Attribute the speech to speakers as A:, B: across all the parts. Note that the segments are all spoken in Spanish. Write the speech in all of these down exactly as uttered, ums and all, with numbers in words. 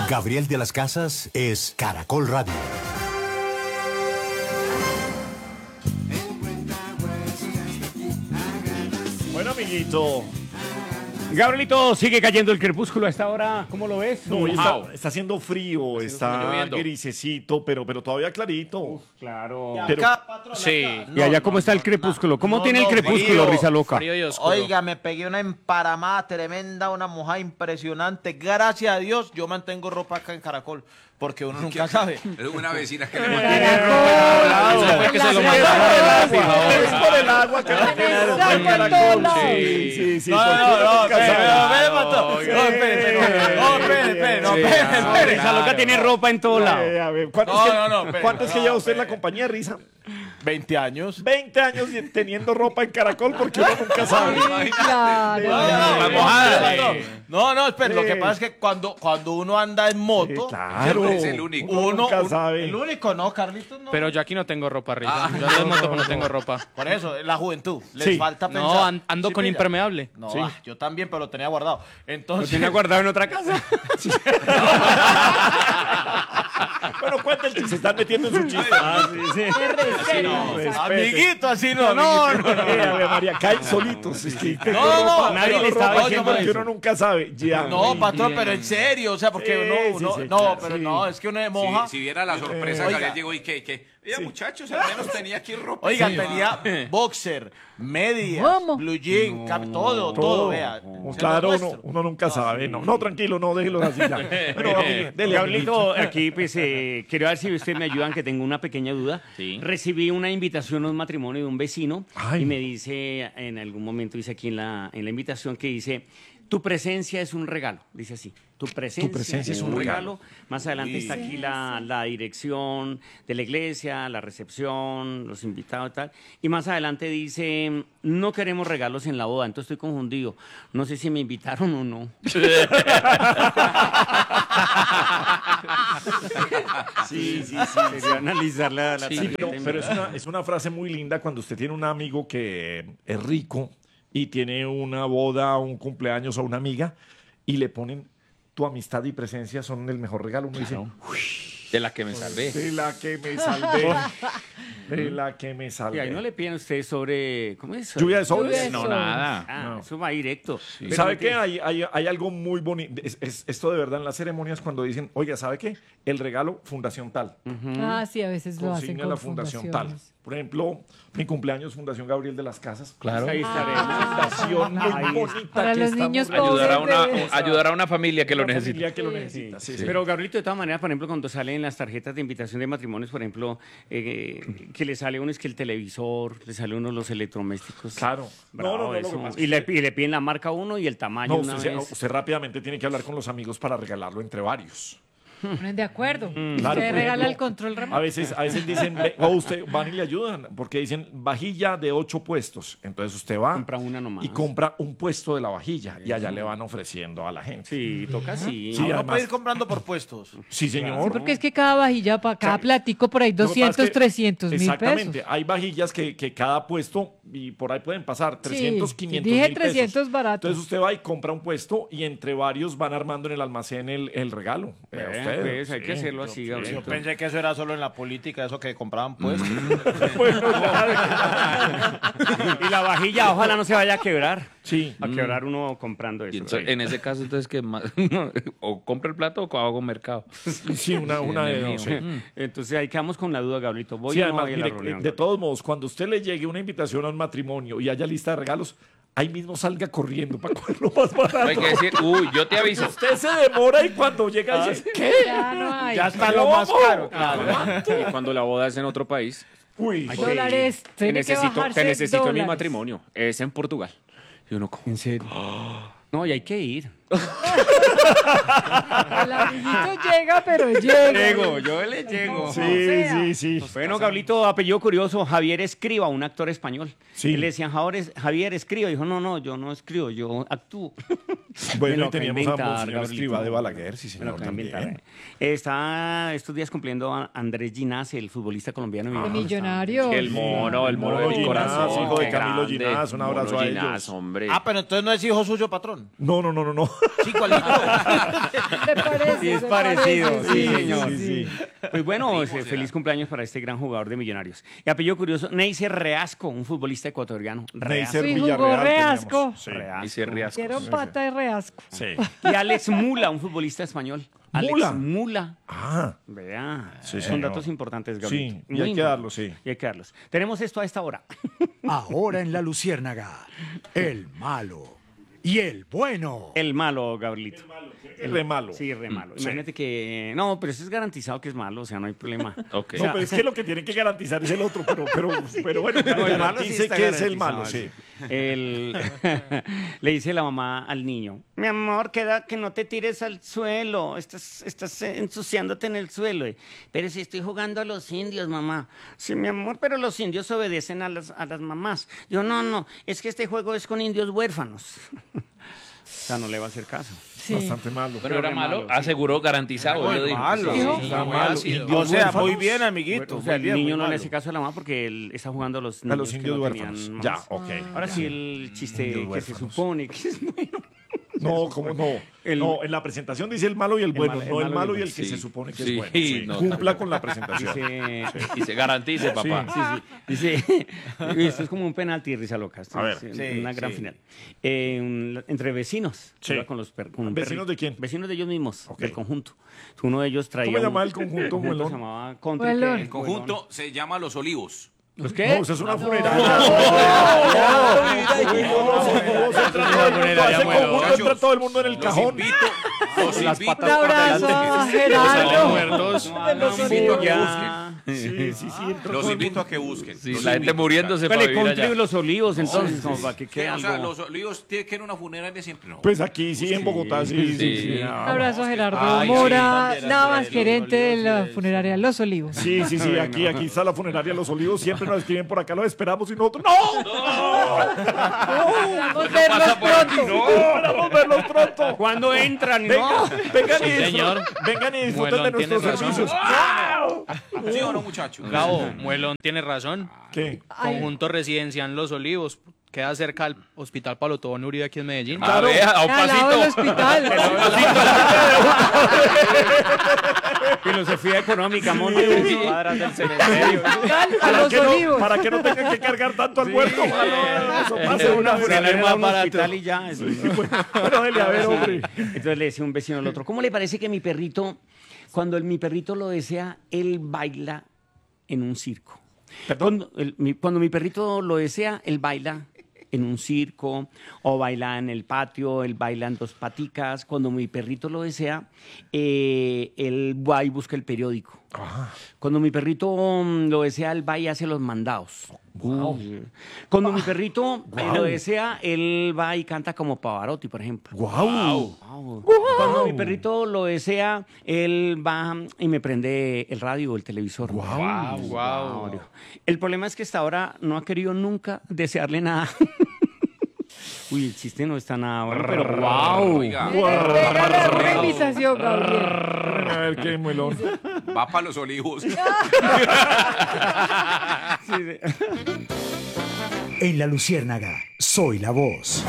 A: Gabriel de las Casas es Caracol Radio.
B: Bueno, amiguito. Gabrielito, sigue cayendo el crepúsculo a esta hora. ¿Cómo lo ves?
C: No, está, está haciendo frío, está,
D: está
C: grisecito, pero, pero todavía clarito.
B: Uf, claro.
C: Pero,
D: Sí.
B: ¿Y allá cómo está el crepúsculo? ¿Cómo
E: no,
B: tiene el
E: no,
B: crepúsculo,
E: frío,
B: Risa Loca?
D: Frío y oscuro.
E: Oiga, me pegué una emparamada tremenda, una mojada impresionante. Gracias a Dios, yo mantengo ropa acá en Caracol, porque uno nunca sabe.
F: Es una vecina que le
D: Eso
F: manda.
D: fue que se lo
C: es
D: mandaron.
C: por el agua que no tiene ropa en Caracol. Sí, sí, sí.
E: No,
C: porque
E: no,
C: uno
E: no,
C: nunca
E: pero,
C: sabe.
E: pero, Pato. No, espere, espere, no, no, espere, espere, no,
B: Sí,
E: espere,
B: ah,
E: espere.
B: Risa Loca tiene ropa en todo lado.
C: Eh, a ver, ¿cuánto
E: No,
C: es que,
E: no, no, espere,
C: ¿cuánto es que
E: no,
C: lleva usted en la
E: espere.
C: compañía, Risa?
E: veinte años.
C: veinte años teniendo ropa en Caracol porque uno nunca sabe.
G: Claro.
E: No, no,
D: La
E: no,
D: mojada.
E: no, no, no, espere, lo
C: Sí.
E: que pasa es que cuando, cuando uno anda en moto,
C: Claro.
F: Es el único.
C: Uno
E: uno,
C: nunca
E: uno-
C: sabe.
E: el único, no, Carlitos, no.
D: Pero yo aquí no tengo ropa, Rita.
F: Ah.
D: Yo ando en moto, pero no tengo ropa.
E: Por eso, la juventud, les
C: Sí.
E: falta pensar.
D: No, an- ando
E: Sí,
D: con
E: pilla.
D: impermeable.
E: No,
C: Sí.
E: ah, yo también, pero lo tenía guardado.
B: ¿Lo
E: Entonces,
B: tiene guardado en otra casa?
C: Bueno, cuéntense, se están metiendo en su chiste. Ah, sí, sí.
E: no,
C: respete.
E: amiguito, así no, no, no, no.
C: Eh, Ave María, caen solitos. Es que tengo
E: No, no,
C: ropa,
B: nadie
C: tengo
B: le estaba
C: ropa
B: diciendo
C: porque
B: eso.
C: uno nunca sabe. Ya.
E: No, patrón, pero en serio, o sea, porque
C: Sí,
E: uno,
C: sí,
E: uno-
C: sí,
E: no,
C: claro,
E: pero
C: sí.
E: no, es que uno de moja.
F: Si, si viera la sorpresa
E: Eh,
F: que
E: oiga.
F: ayer llegó y que, que, oiga, muchachos, al menos tenía aquí ropa.
E: Oiga,
F: Sí,
E: tenía boxer, medias,
G: ¿Cómo?
E: blue jean, cap- todo, todo,
C: Todo.
E: vea.
C: Como
E: Se
C: Claro,
E: lo
C: uno,
E: muestro.
C: uno nunca sabe. No, no, tranquilo, no, déjelo así ya. Bueno, amigo, dele,
B: Gabrielito,
C: amiguito.
B: aquí pues eh, quiero ver si ustedes me ayudan, que tengo una pequeña duda.
D: Sí.
B: Recibí una invitación a un matrimonio de un vecino
C: Ay.
B: y me dice, en algún momento dice aquí en la, en la invitación que dice, tu presencia es un regalo, dice así. Tu presencia,
C: presencia es un regalo.
B: Más adelante está aquí la, la dirección de la iglesia, la recepción, los invitados y tal. Y más adelante dice, no queremos regalos en la boda. Entonces estoy confundido. No sé si me invitaron o no. Sí, sí, sí. Quería analizar la, la
D: Sí,
C: Sí, pero,
B: tarjeta.
C: pero es, una, es una frase muy linda cuando usted tiene un amigo que es rico y tiene una boda, un cumpleaños o una amiga y le ponen tu amistad y presencia son el mejor regalo. Uno dice,
D: De la que me salvé.
C: de la que me salvé, de la que me
B: Y
C: salvé.
B: ahí no le piden a usted sobre. ¿Cómo es?
C: Lluvia de
G: Lluvia de
C: sobres.
D: No,
G: soles.
D: nada.
B: Ah,
C: No.
B: eso va directo. Pero
C: ¿Sabe
B: no
C: qué?
B: tiene-
C: Hay, hay, hay algo muy bonito. Es, es- esto de verdad en las ceremonias cuando dicen, oiga, ¿sabe qué? El regalo, fundación tal.
G: Ah, sí, a veces lo hacen
C: Consigna
G: con
C: la fundación tal.
G: fundaciones.
C: Por ejemplo, mi cumpleaños, Fundación Gabriel de las Casas.
D: Claro.
B: Ahí estaré.
C: Fundación muy
B: Ahí.
C: bonita.
G: Para
C: que
G: los
C: estamos
G: niños
C: realizando.
D: Ayudar a una,
G: Pobres
D: ayudar a una familia que lo
C: Una
D: necesita.
C: familia que lo necesita. Sí, sí.
B: Pero Gabrielito, de todas maneras, por ejemplo, cuando salen las tarjetas de invitación de matrimonios, por ejemplo, eh, que le sale uno es que el televisor, le sale uno los electrodomésticos.
C: Claro.
B: Bravo,
C: no, no, no, lo
B: eso.
C: que pasa
B: y,
C: es
B: le,
C: que-
B: y le piden la marca a uno y el tamaño.
C: No,
B: una
C: usted, se-
B: vez.
C: usted rápidamente tiene que hablar con los amigos para regalarlo entre varios.
G: Ponen de acuerdo.
C: Claro,
G: Usted
C: por
G: regala
C: ejemplo,
G: el control remoto.
C: A veces, a veces dicen, ve, o usted van y le ayudan, porque dicen vajilla de ocho puestos. Entonces usted va
B: Compra una nomás.
C: y compra un puesto de la vajilla y allá le van ofreciendo a la gente.
B: Sí, toca así.
C: Sí,
E: Uno
C: además-
E: puede ir comprando por puestos.
C: Sí, señor.
G: Sí, porque es que cada vajilla, para cada
C: Claro.
G: platico, por ahí
C: Lo que pasa
G: doscientos,
C: es que-
G: trescientos mil
C: Exactamente.
G: pesos.
C: Hay vajillas que, que cada puesto, y por ahí pueden pasar trescientos,
G: Sí,
C: quinientos
G: dije
C: mil pesos.
G: trescientos barato.
C: Entonces usted va y compra un puesto y entre varios van armando en el almacén el, el regalo. Vea
B: Eh,
C: usted.
B: pues, hay que
C: Sí.
B: hacerlo así,
E: Yo
B: Gabrielito.
E: pensé que eso era solo en la política, eso que compraban puestos.
B: Y la vajilla, ojalá no se vaya a quebrar.
C: Sí.
B: A quebrar uno comprando
D: Y
B: eso.
D: entonces, en ese caso, entonces, que o compro el plato o hago mercado.
C: Sí, una, una de dos. sí.
B: Entonces ahí quedamos con la duda, Gabrielito. ¿Voy
C: Sí,
B: o no
C: además,
B: voy a la
C: mire,
B: reunión?
C: de todos modos, cuando usted le llegue una invitación a un matrimonio y haya lista de regalos, ahí mismo salga corriendo para cogerlo más barato.
D: Hay que decir, uy, yo te aviso.
C: Usted se demora y cuando llega dice, ¿qué?
G: Ya no hay.
E: Ya está lo más caro.
H: Y cuando la boda es en otro país,
C: Uy,
B: Ay,
G: Dólares.
H: te
G: Tiene que
H: necesito,
G: bajarse
H: te necesito en mi
G: dólares.
H: matrimonio. Es en Portugal. Y uno, ¿cómo?
B: ¿En serio? No, y hay que ir.
G: El amiguito llega, pero llega.
B: Llego, yo le llego.
C: sí,
G: sea.
C: sí, sí.
B: Bueno, Gablito, apellido curioso, Javier Escriba, un actor español.
C: Sí.
B: Y le decían, Javier, Javier Escriba. Dijo, no, no, yo no escribo, yo actúo. Me
C: Bueno,
B: lo
C: y
B: acabo de
C: teníamos a
B: inventar,
C: Monseñor
B: Gabrielito.
C: Escrivá de Balaguer, sí,
B: Me lo
C: señor,
B: acabo de inventar.
C: también.
B: Está estos días cumpliendo a Andrés Ginás, el futbolista colombiano.
G: De
B: Está-
G: Millonarios.
H: El mono, el mono
C: Mono
H: del
C: Ginás,
H: corazón.
C: hijo de
H: qué
C: Camilo
H: grande.
C: Ginás, un abrazo
H: Mono
C: a
H: Ginás,
C: ellos.
H: hombre.
E: Ah, pero entonces no es hijo suyo, patrón.
C: No, no, no, no, no.
E: Sí, igualito.
G: ¿Te parece?
B: Sí, es
G: ¿Te
B: parecido,
G: parece?
B: sí, señor.
C: sí, sí.
B: Pues bueno,
F: Primo,
B: eh,
F: será.
B: feliz cumpleaños para este gran jugador de Millonarios. Y apellido curioso, Neisser Reasco, un futbolista ecuatoriano. Reasco.
C: Neisser
G: Sí, jugó
C: Villarreal
G: Reasco.
C: teníamos. Sí.
B: Reasco.
H: Y se riasco.
G: Quiero pata de reasco.
C: Sí.
B: Y Alex Mula, un futbolista español. Alex
C: Mula.
B: Mula.
C: Ah,
B: Vea,
C: Sí,
B: son
C: señor.
B: datos importantes,
C: sí,
B: Gabriel.
C: y
B: Muy
C: hay que
B: importantes.
C: darlo, sí.
B: Y hay que darlos. Tenemos esto a esta hora.
A: Ahora en la Luciérnaga, el malo y el bueno.
B: El malo, Gabrielito.
C: El re malo.
B: Sí, re malo.
C: Sí.
B: Imagínate que... No, pero eso es garantizado que es malo, o sea, no hay problema.
H: Ok.
C: No, pero es que lo que tienen que garantizar es el otro, pero, pero, pero bueno,
B: No, el malo sí
C: garantice
B: está
C: que es el
B: garantizado,
C: malo, sí.
B: El- Le dice la mamá al niño, mi amor, queda que no te tires al suelo, estás, estás eh, ensuciándote en el suelo. Pero si estoy jugando a los indios, mamá. Sí, mi amor, pero los indios obedecen a las, a las mamás. Yo, no, no, es que este juego es con indios huérfanos. O sea, no le va a hacer caso.
G: Sí.
C: Bastante malo.
H: Bueno, era
B: re
H: malo,
B: malo,
H: aseguró, garantizado. yo digo.
E: malo.
H: Sí,
G: Dijo.
H: sí,
C: Está
H: muy
C: malo.
H: ácido.
C: Indios
E: O sea,
C: huérfanos.
E: muy bien, amiguito.
B: O sea, el
E: muy bien,
B: niño
E: muy
B: no le
E: malo.
B: hace caso a la mamá porque él está jugando a los
C: A
B: niños,
C: los
B: que
C: indios
B: no
C: huérfanos.
B: tenían
C: Ya,
B: mamás.
C: ok.
B: Ahora sí el chiste
C: Indios
B: que se
C: huérfanos.
B: supone que es bueno.
C: No, ¿cómo no?
B: El-
C: No, en la presentación dice el malo y el bueno,
B: malo- el
C: no el
B: malo y
C: malo
B: el
C: y el que
H: bueno.
C: se supone que
H: Sí,
C: es bueno.
H: sí,
C: Sí,
H: no,
C: Cumpla con la presentación.
B: Dice,
H: Y se garantice, papá.
B: Sí, sí. Dice, y esto es como un penalti, risa loca. Esto
C: A ver.
B: es
E: Sí,
B: una gran
E: sí.
B: final. Eh, un- entre vecinos.
C: Sí.
B: Iba Con los per- con un
C: ¿Vecinos
B: perrito.
C: de quién?
B: Vecinos de ellos mismos,
C: Ok.
B: del conjunto. Uno de ellos traía.
C: ¿Cómo se
B: un-
C: llamaba el conjunto,
B: Se
C: Muelón?
B: llamaba Country.
G: Muelón.
B: ¿qué?
F: El conjunto se llama Los Olivos.
B: ¿Los qué?
C: No, eso es una funeraria. Entra todo el mundo en el
F: Los
C: cajón.
F: invito, los invito
G: Un abrazo a
H: Salen
G: Gerardo.
H: muertos.
B: No, no,
G: los
B: no,
F: olivos.
B: ya.
C: Sí, sí, sí. entra todo
F: Los
C: el
F: invito
C: mundo.
F: a que busquen.
H: Sí,
F: Los
H: la gente
F: invito.
H: muriéndose para
B: Vale,
H: vivir
B: Country
H: allá.
B: de los olivos, entonces, como para que
F: Sí,
B: quede
F: o sea,
B: algo.
F: los olivos tienen que ir a una funeraria siempre, ¿no?
C: Pues aquí sí, en Bogotá, sí, sí.
H: Sí.
C: sí,
G: Un
C: ah,
G: abrazo a Gerardo
F: Ay, sí.
G: Mora Navas, gerente de la funeraria Los Olivos.
C: Sí, sí, sí, aquí, aquí está la funeraria Los Olivos, siempre nos escriben por acá, los esperamos y nosotros, ¡no!
G: Esperamos verlos pronto.
C: Esperamos verlos pronto.
B: ¿Cuándo entran? No.
C: Vengan, vengan, y
H: Sí,
C: disfruten,
H: señor.
C: vengan y disfruten
H: Muelón
C: de
H: tiene
C: nuestros
H: razón.
C: servicios.
F: ¿Sí o no, muchachos?
I: Gabo, Muelón tiene razón.
C: ¿Qué?
I: Conjunto residencial Los Olivos. Queda cerca al Hospital Palo Tobón Uribe aquí en Medellín.
H: A ver, a un
G: Al lado del
H: pasito.
G: hospital.
B: Filosofía económica, monte dos cuadras del cementerio.
G: A
C: Para
G: Los
C: que, no,
G: Olivos.
C: para que no tengan que cargar tanto al muerto. Ah, eso pasa
B: Hacer
C: una
B: una
C: funeraria
B: funeraria
C: más
B: un
C: barata.
B: hospital y ya. eso.
C: Pero dele, a ver, hombre.
B: Entonces le decía un vecino al otro, ¿cómo le parece que mi perrito, cuando el- mi perrito lo desea, él baila en un circo? Cuando, el- mi, cuando mi perrito lo desea, él baila en un circo o baila en el patio, él baila en dos paticas. Cuando mi perrito lo desea, eh, él va y busca el periódico. Cuando mi perrito mm, lo desea, él va y hace los mandados. Uy. Cuando mi perrito eh, lo desea, él va y canta como Pavarotti, por ejemplo.
C: Guau.
B: Wow. Cuando mi perrito lo desea, él va y me prende el radio o el televisor.
C: Guau.
I: Wow.
B: Wow. El problema es que hasta ahora no ha querido nunca desearle nada. Uy, el chiste no está nada bueno, pero wow.
F: Oiga,
G: Pégale una imitación, Gabriel.
C: A ver qué muelón.
F: va para Los Olivos.
A: En la Luciérnaga, soy la voz.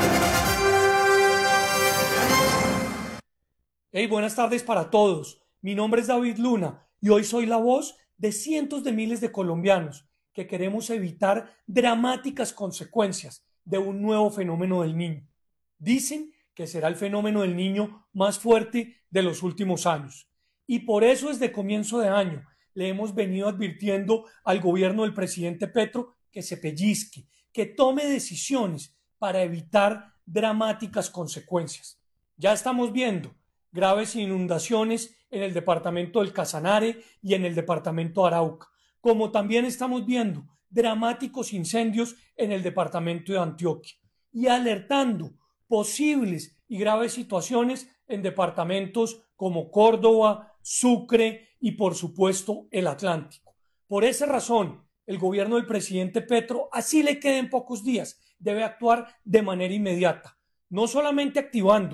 J: Hey, buenas tardes para todos. Mi nombre es David Luna y hoy soy la voz de cientos de miles de colombianos que queremos evitar dramáticas consecuencias de un nuevo fenómeno del niño. Dicen que será el fenómeno del niño más fuerte de los últimos años. Y por eso desde comienzo de año le hemos venido advirtiendo al gobierno del presidente Petro que se pellizque, que tome decisiones para evitar dramáticas consecuencias. Ya estamos viendo graves inundaciones en el departamento del Casanare y en el departamento de Arauca, como también estamos viendo dramáticos incendios en el departamento de Antioquia y alertando posibles y graves situaciones en departamentos como Córdoba, Sucre y por supuesto el Atlántico. Por esa razón, el gobierno del presidente Petro, así le queden pocos días, debe actuar de manera inmediata, no solamente activando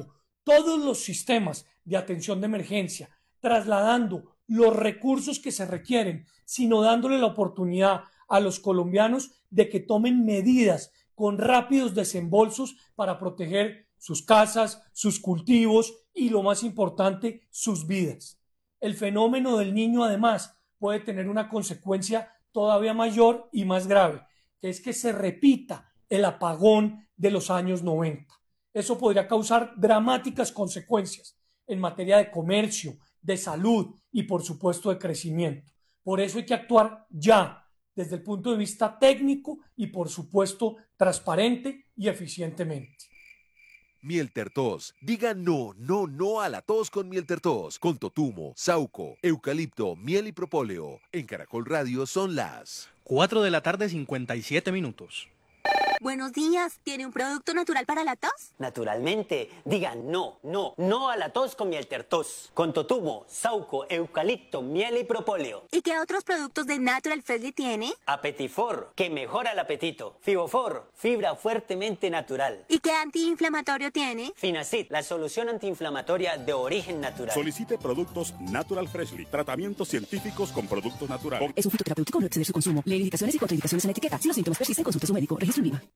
J: todos los sistemas de atención de emergencia, trasladando los recursos que se requieren, sino dándole la oportunidad a los colombianos de que tomen medidas con rápidos desembolsos para proteger sus casas, sus cultivos y, lo más importante, sus vidas. El fenómeno del Niño, además, puede tener una consecuencia todavía mayor y más grave, que es que se repita el apagón de los años noventa. Eso podría causar dramáticas consecuencias en materia de comercio, de salud y, por supuesto, de crecimiento. Por eso hay que actuar ya, desde el punto de vista técnico y, por supuesto, transparente y eficientemente.
K: Mieltertos. Diga no, no, no a la tos con Mieltertos. Con totumo, sauco, eucalipto, miel y propóleo. En Caracol Radio son las
I: cuatro de la tarde, cincuenta y siete minutos.
L: Buenos días, ¿tiene un producto natural para la tos?
M: Naturalmente, diga no, no, no a la tos con Mieltertos. Con totumo, sauco, eucalipto, miel y propóleo.
L: ¿Y qué otros productos de Natural Freshly tiene?
M: Apetifor, que mejora el apetito. Fibofor, fibra fuertemente natural.
L: ¿Y qué antiinflamatorio tiene?
M: Finacid, la solución antiinflamatoria de origen natural.
N: Solicite productos Natural Freshly, tratamientos científicos con productos naturales.
O: Es un fitoterapéutico, no exceder su consumo. Lee indicaciones y contraindicaciones en la etiqueta. Si los síntomas persisten, consulte a su médico. Registro en viva.